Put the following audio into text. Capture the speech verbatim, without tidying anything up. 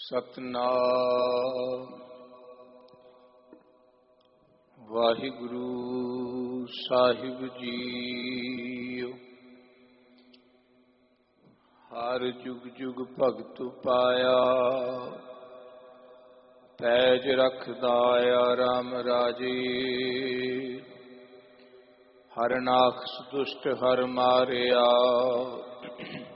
ਸਤਨਾਮ ਵਾਹਿਗੁਰੂ ਸਾਹਿਬ JIO. ਹਰ ਜੁਗ ਜੁਗ ਭਗਤ ਪਾਇਆ, ਪੈਜ ਰਖਦਾ ਰਾਮ ਰਾਜੇ। ਹਰਨਾਖਸ ਦੁਸ਼ਟ ਹਰ ਮਾਰਿਆ,